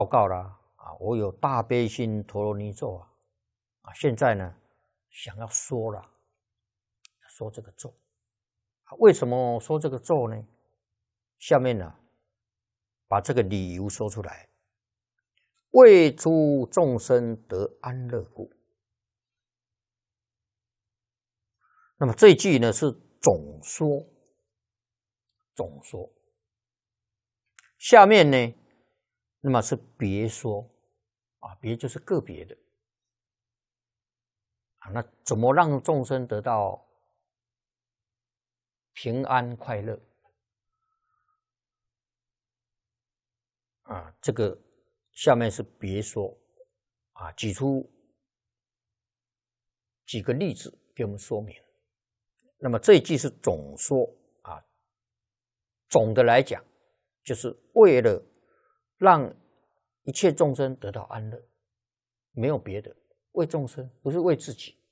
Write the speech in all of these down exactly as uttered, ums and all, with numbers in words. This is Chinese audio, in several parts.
报告啦啊，我有大悲心陀罗尼咒啊啊，现在呢想要说了，说这个咒，为什么说这个咒呢？下面呢把这个理由说出来，为诸众生得安乐故。那么这一句呢是总说，总说。下面呢，那么是别说啊，别就是个别的啊。那怎么让众生得到平安快乐啊？这个下面是别说啊，举出几个例子给我们说明。那么这一句是总说啊，总的来讲，就是为了让一切众生得到安乐，没有别的，为众生，不是为自己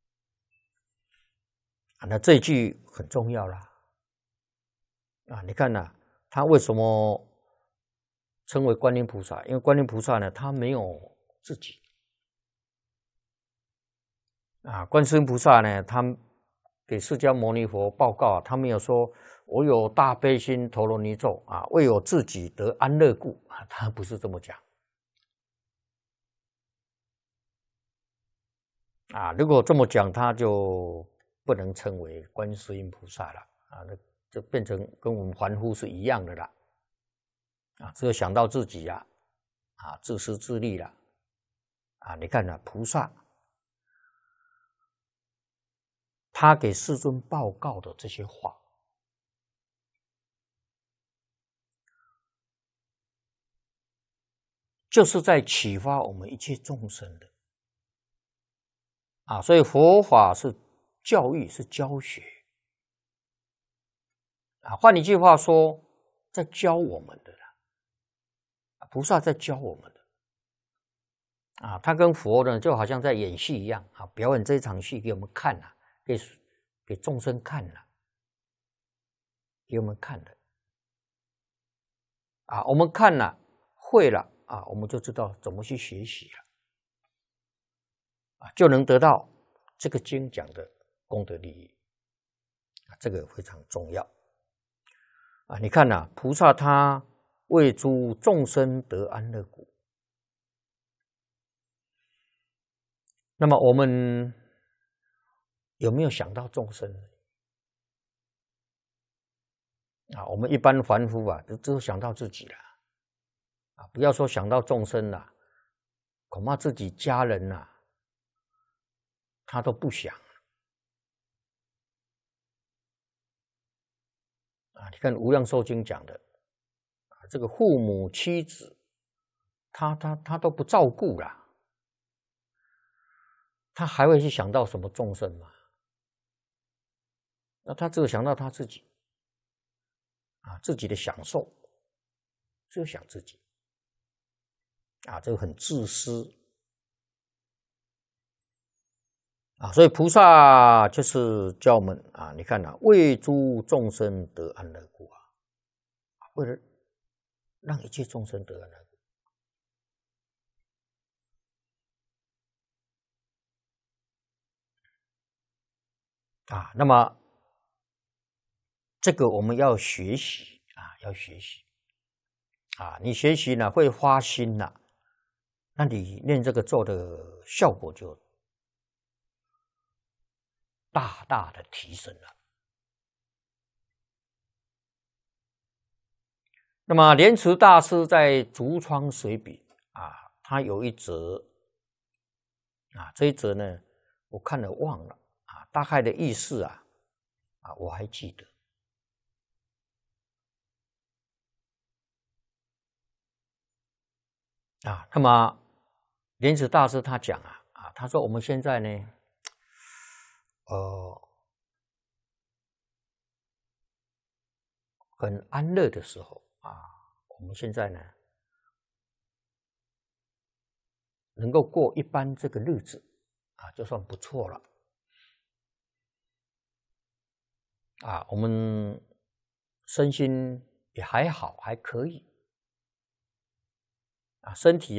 啊。那这一句很重要啦啊！你看呐、啊，他为什么称为观音菩萨？因为观音菩萨呢，他没有自己啊。观世音菩萨呢，他给释迦牟尼佛报告，他没有说我有大悲心陀罗尼咒啊，为我自己得安乐故啊，他不是这么讲啊。如果这么讲，他就不能称为观世音菩萨了啊，那就变成跟我们凡夫是一样的了啊，只有想到自己呀啊，自私自利了啊。你看啊，菩萨他给世尊报告的这些话，就是在启发我们一切众生的啊。所以佛法是教育，是教学啊。换一句话说，在教我们的啦，菩萨在教我们的啊。他跟佛呢，就好像在演戏一样啊，表演这一场戏给我们看啊，给给众生看了，给我们看的啊。我们看了会了啊，我们就知道怎么去学习了啊，就能得到这个经讲的功德利益啊，这个非常重要啊。你看呐、啊，菩萨他为诸众生得安乐故，那么我们有没有想到众生呢？啊，我们一般凡夫啊，就只有想到自己了啊，不要说想到众生了，恐怕自己家人呐、啊，他都不想啊。你看《无量寿经》讲的啊，这个父母妻子，他他他都不照顾啦，他还会去想到什么众生吗？那他只有想到他自己啊，自己的享受，只有想自己啊，这个很自私啊。所以菩萨就是教我们啊，你看啊，为诸众生得安乐故啊，为了让一切众生得安乐故啊。那么这个我们要学习啊，要学习啊。你学习呢，会发心了，那你念这个咒的效果就大大的提升了。那么莲池大师在《竹窗随笔》啊，他有一则啊，这一则呢，我看了忘了啊，大概的意思啊啊，我还记得啊。那么莲池大师他讲啊啊，他说我们现在呢，呃，很安乐的时候啊，我们现在呢，能够过一般这个日子啊，就算不错了啊。我们身心也还好，还可以啊，身体